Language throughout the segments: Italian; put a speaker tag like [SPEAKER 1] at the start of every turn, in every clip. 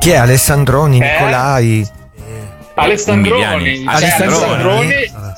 [SPEAKER 1] Chi è? Alessandroni, Nicolai?
[SPEAKER 2] Alessandroni.
[SPEAKER 1] Alessandroni.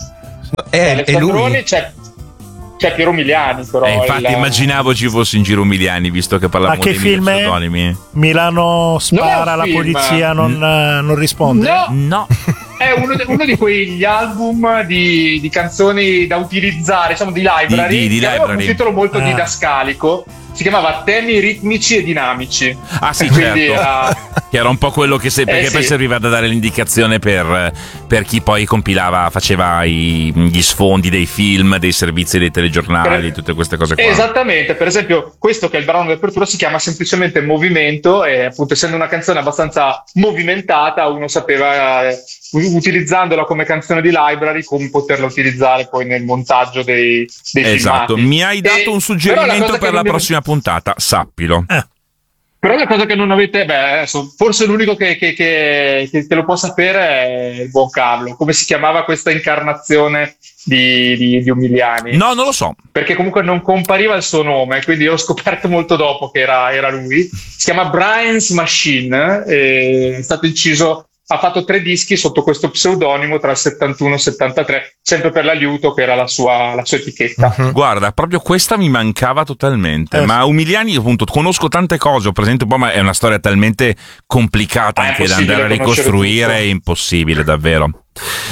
[SPEAKER 1] È lui?
[SPEAKER 2] C'è Piero Umiliani, però.
[SPEAKER 3] Infatti immaginavo ci fosse in giro Umiliani, visto che parlavamo dei pseudonimi.
[SPEAKER 4] Milano spara, la polizia non risponde?
[SPEAKER 2] No. È uno di quegli album di canzoni da utilizzare, diciamo di library,
[SPEAKER 3] di
[SPEAKER 2] che aveva un
[SPEAKER 3] library.
[SPEAKER 2] titolo molto didascalico. Si chiamava Temi ritmici e dinamici.
[SPEAKER 3] Ah sì,
[SPEAKER 2] quindi
[SPEAKER 3] certo. Che era un po' quello che perché poi serviva da dare l'indicazione per chi poi compilava, faceva gli sfondi dei film, dei servizi dei telegiornali, tutte queste cose qua.
[SPEAKER 2] Esattamente, per esempio questo che è il brano di apertura si chiama semplicemente Movimento, e appunto essendo una canzone abbastanza movimentata uno sapeva, utilizzandola come canzone di library, come poterla utilizzare poi nel montaggio dei
[SPEAKER 3] esatto,
[SPEAKER 2] filmati.
[SPEAKER 3] Mi hai dato un suggerimento per la prossima puntata, sappilo.
[SPEAKER 2] Però la cosa che non avete, forse l'unico che lo può sapere è il buon Carlo. Come si chiamava questa incarnazione di Umiliani?
[SPEAKER 3] No, non lo so.
[SPEAKER 2] Perché comunque non compariva il suo nome, quindi ho scoperto molto dopo che era lui. Si chiama Brian's Machine, è stato inciso. Ha fatto 3 dischi sotto questo pseudonimo tra il 71 e il 73, sempre per la Liuto, che era la sua etichetta.
[SPEAKER 3] Guarda, proprio questa mi mancava totalmente. Ma Umiliani, appunto, conosco tante cose, ho presente un po', ma è una storia talmente complicata anche da andare a ricostruire, è impossibile, davvero.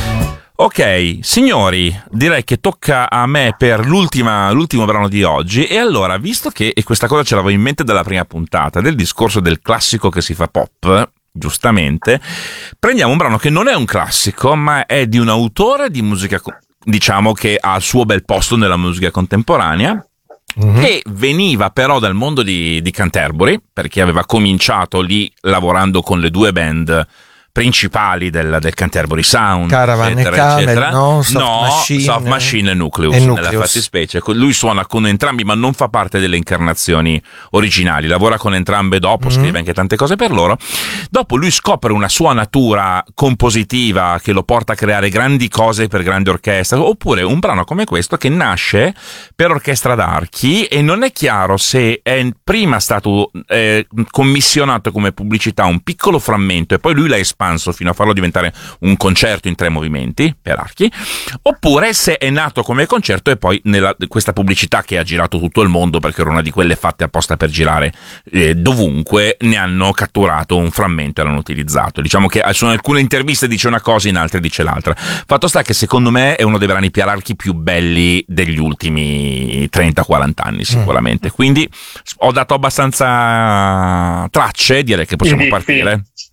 [SPEAKER 3] Ok, signori, direi che tocca a me per l'ultimo brano di oggi. E allora, visto che, e questa cosa ce l'avevo in mente dalla prima puntata, del discorso del classico che si fa pop, giustamente, prendiamo un brano che non è un classico, ma è di un autore di musica, diciamo, che ha il suo bel posto nella musica contemporanea, che veniva però dal mondo di Canterbury, perché aveva cominciato lì lavorando con le 2 band principali del Canterbury Sound,
[SPEAKER 1] Caravan
[SPEAKER 3] eccetera,
[SPEAKER 1] e Camel,
[SPEAKER 3] eccetera.
[SPEAKER 1] Soft
[SPEAKER 3] Machine e Nucleus, nella fattispecie. Lui suona con entrambi, ma non fa parte delle incarnazioni originali, lavora con entrambe dopo, scrive anche tante cose per loro. Dopo lui scopre una sua natura compositiva che lo porta a creare grandi cose per grandi orchestre, oppure un brano come questo che nasce per orchestra d'archi e non è chiaro se è prima stato commissionato come pubblicità un piccolo frammento e poi lui l'ha espanso fino a farlo diventare un concerto in 3 movimenti per archi, oppure se è nato come concerto e poi questa pubblicità che ha girato tutto il mondo, perché era una di quelle fatte apposta per girare dovunque, ne hanno catturato un frammento e l'hanno utilizzato. Diciamo che su alcune interviste dice una cosa, in altre dice l'altra. Fatto sta che secondo me è uno dei brani per archi più belli degli ultimi 30-40 anni sicuramente, quindi ho dato abbastanza tracce, direi che possiamo partire.